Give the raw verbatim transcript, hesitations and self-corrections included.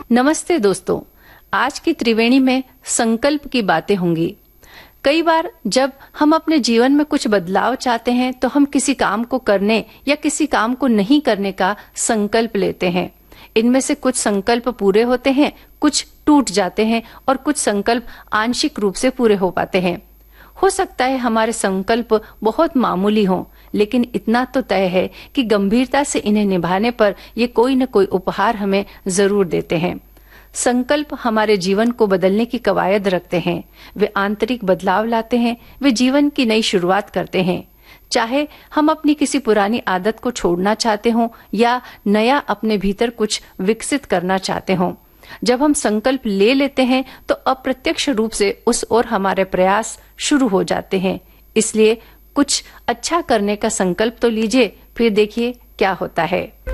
नमस्ते दोस्तों, आज की त्रिवेणी में संकल्प की बातें होंगी। कई बार जब हम अपने जीवन में कुछ बदलाव चाहते हैं तो हम किसी काम को करने या किसी काम को नहीं करने का संकल्प लेते हैं। इनमें से कुछ संकल्प पूरे होते हैं, कुछ टूट जाते हैं और कुछ संकल्प आंशिक रूप से पूरे हो पाते हैं। हो सकता है हमारे संकल्प बहुत मामूली हों, लेकिन इतना तो तय है कि गंभीरता से इन्हें निभाने पर ये कोई न कोई उपहार हमें जरूर देते हैं। संकल्प हमारे जीवन को बदलने की कवायद रखते हैं। वे आंतरिक बदलाव लाते हैं, वे जीवन की नई शुरुआत करते हैं। चाहे हम अपनी किसी पुरानी आदत को छोड़ना चाहते हों या नया अपने भीतर कुछ विकसित करना चाहते हों, जब हम संकल्प ले लेते हैं तो अप्रत्यक्ष रूप से उस ओर हमारे प्रयास शुरू हो जाते हैं। इसलिए कुछ अच्छा करने का संकल्प तो लीजिए, फिर देखिए क्या होता है।